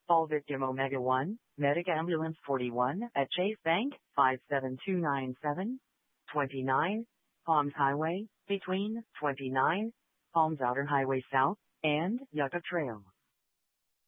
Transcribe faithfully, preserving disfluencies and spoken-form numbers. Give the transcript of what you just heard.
Call Victim Omega one, Medic Ambulance forty-one at Chase Bank, five seven two nine seven, twenty-nine, Palms Highway, between twenty-nine, Palms Outer Highway South, and Yucca Trail.